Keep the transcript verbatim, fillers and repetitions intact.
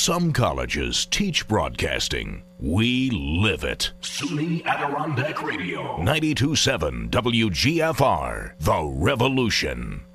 Some colleges teach broadcasting. We live it. SUNY Adirondack Radio. ninety-two point seven W G F R, The Revolution.